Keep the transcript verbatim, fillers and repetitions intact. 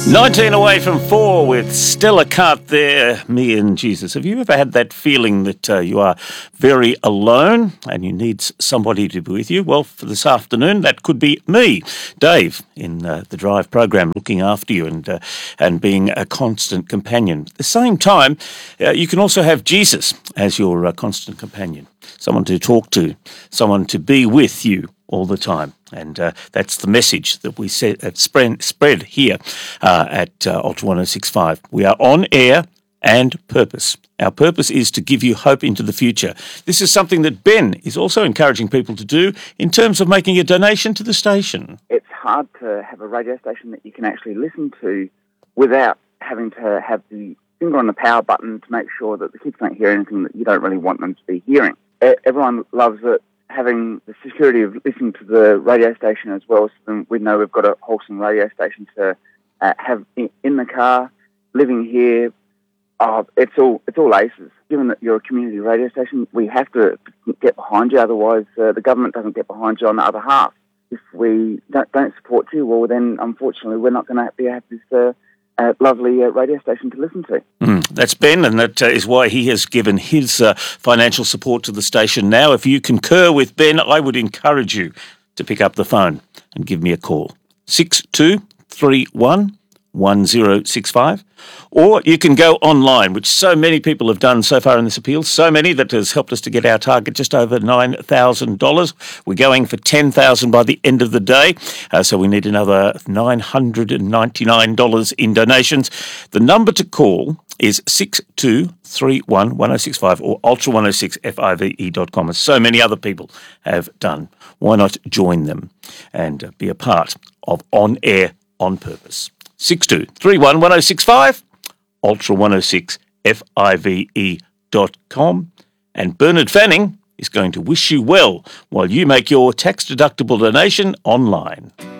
nineteen away from four with Stella Cart there, Me and Jesus. Have you ever had that feeling that uh, you are very alone and you need somebody to be with you? Well, for this afternoon, that could be me, Dave, in uh, the Drive program, looking after you and uh, and being a constant companion. At the same time, uh, you can also have Jesus as your uh, constant companion, someone to talk to, someone to be with you all the time. And uh, that's the message that we set, uh, spread, spread here uh, at uh, Ultra one oh six point five. We are on air and purpose. Our purpose is to give you hope into the future. This is something that Ben is also encouraging people to do in terms of making a donation to the station. It's hard to have a radio station that you can actually listen to without having to have the finger on the power button to make sure that the kids don't hear anything that you don't really want them to be hearing. Everyone loves it. Having the security of listening to the radio station as well, so then we know we've got a wholesome radio station to uh, have in, in the car, living here. Uh, it's all it's all aces. Given that you're a community radio station, we have to get behind you. Otherwise, uh, the government doesn't get behind you on the other half. If we don't, don't support you, well, then unfortunately, we're not going to be have this uh, uh, lovely uh, radio station to listen to. Mm, that's Ben, and that uh, is why he has given his uh, financial support to the station. Now, if you concur with Ben, I would encourage you to pick up the phone and give me a call. six two three one, one oh six five. Or you can go online, which so many people have done so far in this appeal, so many that has helped us to get our target just over nine thousand dollars. We're going for ten thousand dollars by the end of the day, uh, so we need another nine hundred ninety-nine dollars in donations. The number to call is six two three one, one oh six five or ultra one oh six five dot com, as so many other people have done. Why not join them and uh, be a part of On Air on Purpose? six two three one, one oh six five, ultra one oh six five dot com. And Bernard Fanning is going to wish you well while you make your tax-deductible donation online.